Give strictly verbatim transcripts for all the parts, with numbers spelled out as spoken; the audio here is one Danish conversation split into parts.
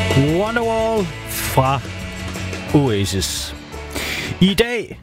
Wonderwall fra Oasis. I dag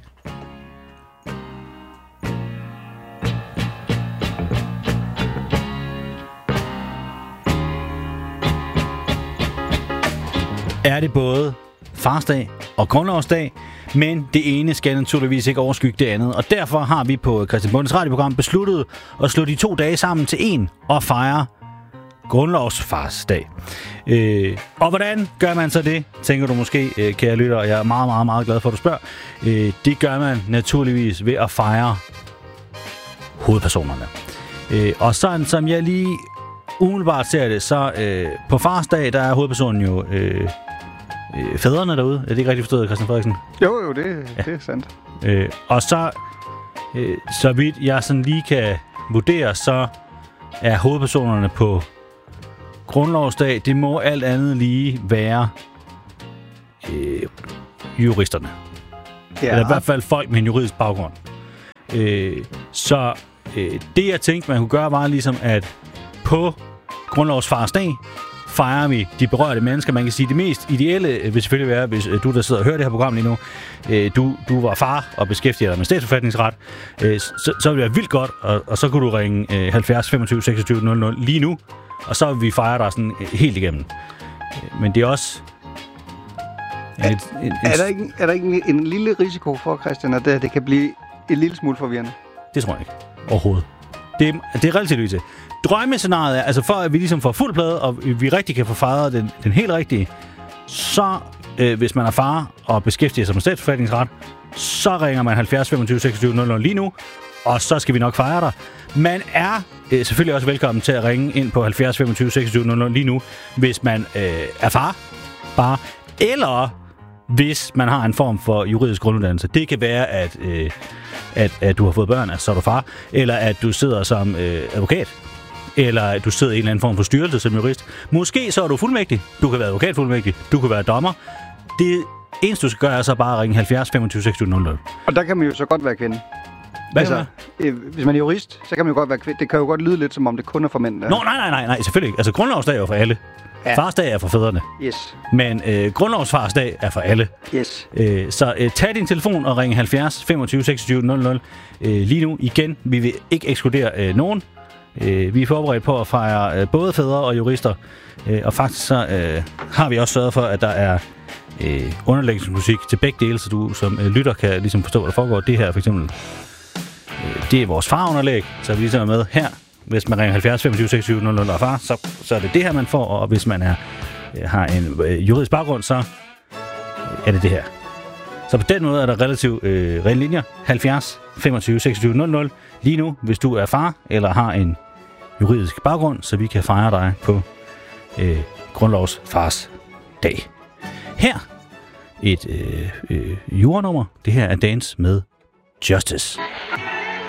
er det både farsdag og grundlovsdag, men det ene skal naturligvis ikke overskygge det andet. Og derfor har vi på Christian Bondes radioprogram besluttet at slå de to dage sammen til en og fejre grundlovsfarsdag. Øh, og hvordan gør man så det, tænker du måske, øh, kære lytter, og jeg er meget, meget, meget glad for, at du spørger. Øh, det gør man naturligvis ved at fejre hovedpersonerne. Øh, og sådan som jeg lige umiddelbart ser det, så øh, på farsdag, der er hovedpersonen jo øh, øh, fædrene derude. Er det ikke rigtigt forstået, Christian Frederiksen? Jo, jo, det, ja. det er sandt. Øh, og så, øh, så vidt jeg sådan lige kan vurdere, så er hovedpersonerne på grundlovsdag, det må alt andet lige være øh, juristerne. Ja. Eller i hvert fald folk med en juridisk baggrund. Øh, så øh, det, jeg tænkte, man kunne gøre, var ligesom, at på grundlovsfarsdag fejrer vi de berørte mennesker. Man kan sige, det mest ideelle vil selvfølgelig være, hvis du, der sidder og hører det her program lige nu, øh, du, du var far og beskæftiger dig med statsforfatningsret, øh, så, så ville det være vildt godt, og, og så kunne du ringe øh, halvfjerds femogtyve seksogtyve nul nul lige nu, og så vil vi fejre dig sådan helt igennem. Men det er også... Er, et, en, er, der ikke, er der ikke en, en lille risiko for, Christian, at det, det kan blive en lille smule forvirrende? Det tror jeg ikke. Overhovedet. Det, det er relativt lyse. Drømmescenariet er, altså for at vi ligesom får fuld plade, og vi rigtig kan få fejret den, den helt rigtige, så øh, hvis man er far og beskæftiger sig med statsforfatningsret, så ringer man halvfjerds femogtyve seksogtyve nul nul lige nu, og så skal vi nok fejre dig. Man er øh, selvfølgelig også velkommen til at ringe ind på halvfjerds femogtyve seksogtyve nul nul lige nu, hvis man øh, er far, bare, eller hvis man har en form for juridisk grunduddannelse. Det kan være, at, øh, at, at du har fået børn, altså så er du far, eller at du sidder som øh, advokat, eller at du sidder i en eller anden form for styrelse som jurist. Måske så er du fuldmægtig. Du kan være advokatfuldmægtig. Du kan være dommer. Det eneste, du skal gøre, er så bare at ringe halvfjerds femogtyve seksogtyve nul nul. Og der kan man jo så godt være kvinde. Hvad altså, øh, hvis man er jurist, så kan man jo godt være kvinde. Det kan jo godt lyde lidt, som om det kun er for mænd. Der. Nå, nej, nej, nej, nej, selvfølgelig ikke. Altså, grundlovsdag er jo for alle. Ja. Farsdag er for fædrene. Yes. Men øh, grundlovsfarsdag er for alle. Yes. Øh, så øh, tag din telefon og ring halvfjerds femogtyve seksogtyve nul nul øh, lige nu igen. Vi vil ikke ekskludere øh, nogen. Øh, vi er forberedt på at fejre øh, både fædre og jurister. Øh, og faktisk så øh, har vi også sørget for, at der er øh, underlægningsmusik til begge dele, så du som øh, lytter kan ligesom forstå, hvad der foregår. Det her for eksempel, øh, det er vores farunderlæg, så vi ligesom er med her. Hvis man ringer halvfjerds femogtyve seksogtyve nul nul og far, så, så er det det her, man får. Og hvis man er, øh, har en øh, juridisk baggrund, så er det det her. Så på den måde er der relativt øh, rene linjer. halvfjerds femogtyve seksogtyve nul nul lige nu, hvis du er far eller har en juridisk baggrund, så vi kan fejre dig på øh, grundlovsfars dag. Her et øh, øh, jurenummer. Det her er Dance med Justice.